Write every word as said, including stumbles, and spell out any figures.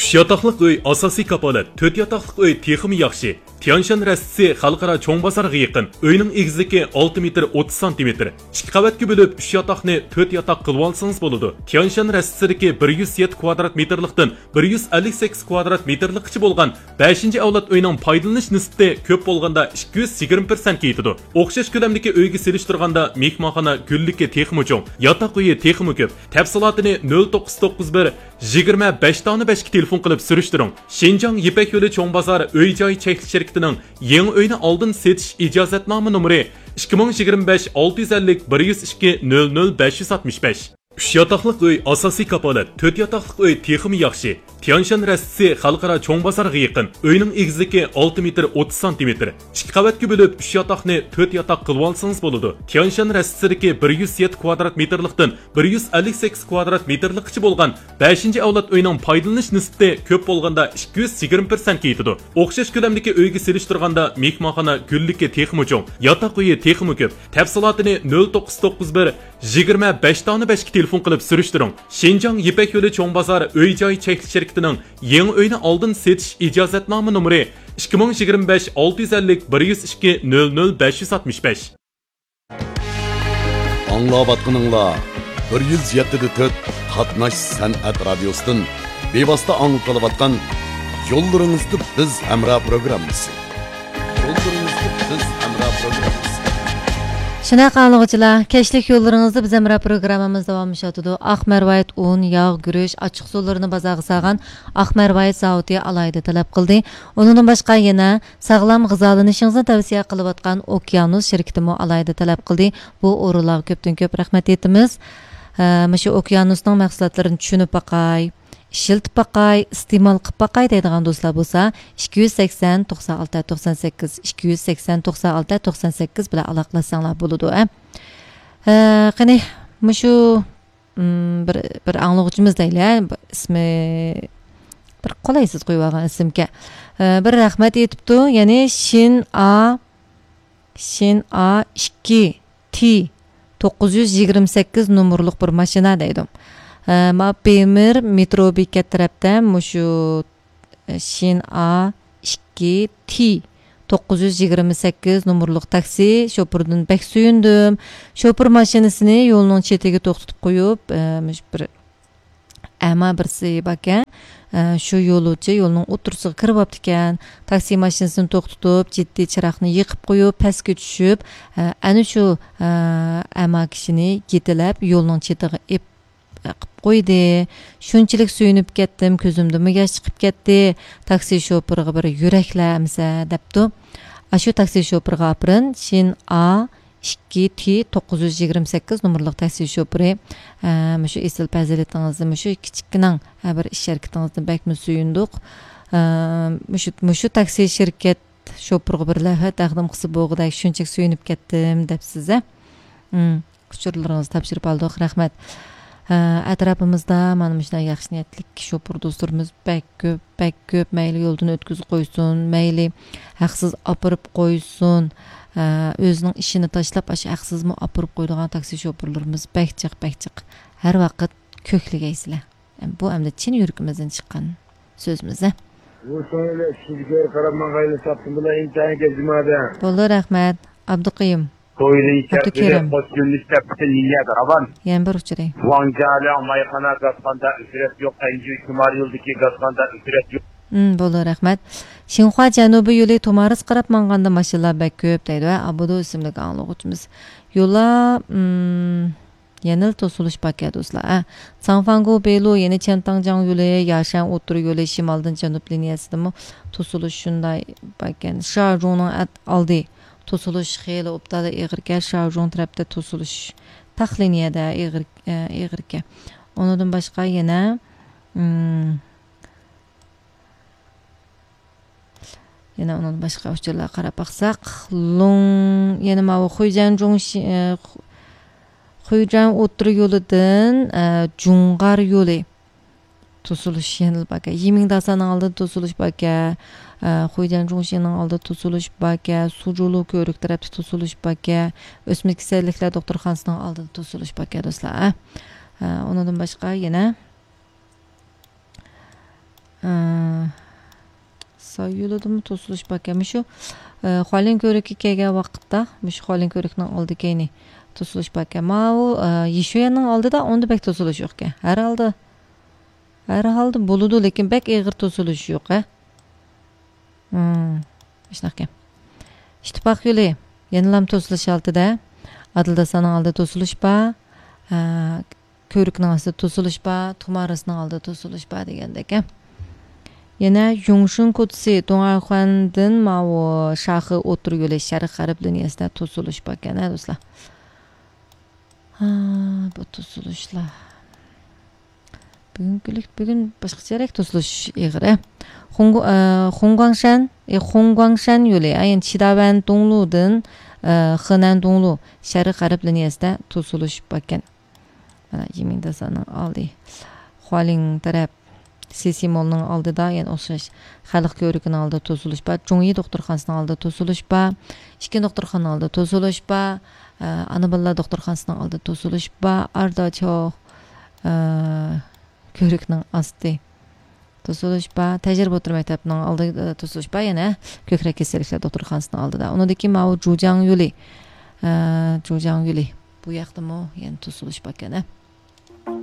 uch yotoqliq uy asosiy kapolat, to'rt yotoqliq uy texmi yaxshi. Tianshan rastisi xalqaro cho'ng bozorga yaqin. Uyning egizligi olti metr o'ttiz santimetr. ikki qavatga bo'lib uch yotoqni to'rt yotoq qilib olsangiz bo'ladi. Tianshan rastisidagi bir yuz yetti kvadrat metrlikdan bir yuz ellik sakkiz kvadrat metrlikcha bo'lgan beshinchi avlod uyning foydalanish nisbati ko'p bo'lganda ikki yuz yigirma prosentga yetadi. O'xshash ko'lamdagi uyga selishtirganda mehmonxona gullikka texmi cho'ng, yotoq uyi texmi ko'p. Tafsilotini nol to'qqiz to'qqiz bir yigirma besh besh ga telefon qilib surishtiring. Shinjang Yipak yo'li cho'ng bozor uy-joy cheklik shirkatining yangi uyni oldin setish ijozatnoma nomeri ikki ming yigirma besh olti yuz ellik bir yuz ikki nol nol besh yuz oltmish besh. uch yotoqliq uy asosiy kapolat, to'rt yotoqliq uy texmi yaxshi. Tianshan rastisi xalqaro cho'ng bozorga yaqin. Uyning egizligi olti metr o'ttiz santimetr. ikki qavatga bo'lib uch yotoqni to'rt yotoq qilib olsangiz bo'ladi. Tianshan rastisidagi bir yuz yetti kvadrat metrlikdan bir yuz ellik sakkiz kvadrat metrlikcha bo'lgan beshinchi avlod uyning foydalanish nisbati ko'p bo'lganda ikki yuz yigirma prosentga yetadi. O'xshash ko'lamdagi uyga selishtirganda mehmonxona gullikka texmi cho'ng, yotoq uyi texmi ko'p. Tafsilotini nol to'qqiz to'qqiz bir yigirma besh besh ga telefon qilib surishtiring. Shinjang Yipak yo'li cho'ng bozor uy-joy cheklik shirkatining yangi uyni oldin setish ijozatnoma nomeri ikki ming yigirma besh olti yuz ellik bir yuz ikki nol nol besh yuz oltmish besh. Anglavatqınыңlar bir yuz yetti to'rt Qatnash san'at radiosidan bevosita anglatyotgan Yo'llaringizda biz hamra programmasi. Yo'llaringizda biz hamra programmasi. Şunaqa anlıqçılar, keşlik yollarınızda biz emra programımız devam etiyotidi. Aqmervayt un, yağ, gürüş, açıq sularını bazağı sağan Aqmervayt zavodi alayda talep qildi. Onun başqa yana sağlam gızalanışınızı tavsiye qilib atqan Okyanus şirketimi alayda talep qildi. Bu o'rinlarga köpdən köp rahmet etimiz. Məşə Okyanusning mahsulotlarini tushunib baqay, ishiltib baqay, iste'mol qilib baqay deydigan do'stlar bo'lsa, ikki yuz sakson to'qson olti to'qson sakkiz ikki yuz sakson to'qson olti to'qson sakkiz bilan aloqalashsanglar bo'ladi. Qani, mushu bir bir anglag'uchimiz deylar, ismi bir qolaysiz qo'yib olgan ismga. Bir rahmat etibdi, ya'ni Shin A Shin A ikki T to'qqiz yuz yigirma sakkiz nomerlik bir mashina deydim. Ma Pemir metro bekat tarafda mushu Shin A ikki T to'qqiz yuz yigirma sakkiz nomerlik taksi şofördən bək suyundim. Şoför mashinasini yo'lning chetiga to'xtatib qo'yib, bir ama birsi ekan. Shu yo'lovchi yo'lning o'tirisiga kirib olibdi ekan. Taksi mashinasini to'xtatib, jiddiy chiroqni yiqib qo'yib, pastga tushib, ana shu ama kishini yetilab yo'lning chetiga ep qo'ydi. Shunchalik suyunib ketdim, ko'zimdan yosh chiqib ketdi. Taksi shofiriga bir yuraklamsa debdi. Ashu taksi shofiriga aprin Shin A ikki T to'qqiz yuz yigirma sakkiz nomerlik taksi shofiri mushu esil fazilatingizni mushu kichikina bir ish sharikatingizdan bakmi suyundiq. Mushu mushu taksi shirkat shofiriga bir lavha taqdim qilsa bo'g'day shunchalik suyunib ketdim deb siza. Kuchurlaringizni topshirib oldik. Rahmat. Atrafımızda mana shunday yaxshi niyatlik shofir do'stlarimiz bak ko'p, bak ko'p, mayli yo'ldan o'tkazib qo'ysin, mayli haqsiz opirib qo'ysin, o'zining ishini tashlab, ash haqsizmi opirib qo'ydigan taksi shofirlarimiz bakchiq, bakchiq har vaqt ko'kligaysizlar. Bu hamda chin yuragimizdan chiqqan so'zimiz. Bu so'ngda sizga qarab maqayla topdim bilan imtihon kezdimada. Bo'ldi, rahmat. Abduqayim. To'yda içerisinde kostyumluk tepkisi niyet araban. Yani bir uçuray. Vancali Amerika'na gazganda ücret yok. Enci Kumar yo'ldaki gazganda ücret yok. Hmm, bo'ldi, rahmat. Xinhua janubiy yo'li To'maris qarab manganda mashinalar bak ko'p deydi va Abudu ismli anglag'uchimiz. Yo'llar yanil to'silish paket do'stlar. Changfangu Belu yeni Chantangjiang yo'li, Yashan o'tir yo'li shimoldan janub liniyasida to'silish shunday paket. Shajongning oldi to'silish xeyli o'ptada eg'irga, Shajong tarafda to'silish taxliniyada eg'ir eg'irga. Ondan boshqa yana yana onun boshqa uchurlarga qarab baqsaq, Long yana ma Xujianzhong Xujian o'tir yo'lidan Jungar yo'li to'silish yanil baka. Yimingdasaning oldida to'silish baka. Xujianzhongning oldida to'silish baka. Suzhulu ko'rik tarafda to'silish baka. O'smir kasalliklar doktorxonasining oldida to'silish baka do'stlar. Ondan boshqa yana Say yo'lidimi to'silish bakami shu Xolin ko'rikka kelgan vaqtda, shu Xolin ko'rikning oldikini to'silish bakami. U Yeshuyaning oldida onda bek to'silish yo'q ekan. Har holda Her halde buludu lekin bek egir to'silish yo'q, ha. Hmm. Shunaqa. İttifoq yo'li yenilam to'silish altida, Adildasaning oldida to'silish ba, ko'rikning ostida to'silish ba, Tumarisining oldida to'silish ba degandek, ha. Yana Yongshun Kutsi Dongarxandin mavu shahi o'tir yo'li Sharq G'arb liniyasida to'silish ba ekan, ha do'stlar. Ha, bu to'silishlar Bugünkülük bugün başqacharak to'silish egri. Hongguangshan, e Hongguangshan yo'li, ayın Chidaban Dongludan Henan Donglu Sharq G'arb liniyasida to'silish bakkan. Mana Yimingdasaning oldi. Hualing taraf Sesimolning oldida, ya'ni o'xshash xalq ko'rigining oldida to'silish ba, Chongyi doktorxonasining oldida to'silish ba, ikki doktorxona oldida to'silish ba, Anaballar doktorxonasining oldida to'silish ba, Ardacho ko'rikning osti to'silish ba, tajriba o'tir maktabining oldida to'silish ba, yana ko'krak kasalliklar doktorxonasining oldida. Unidagi mau Zhujiang yo'li, Zhujiang yo'li bu yoqdami, yana to'silish ba ekan.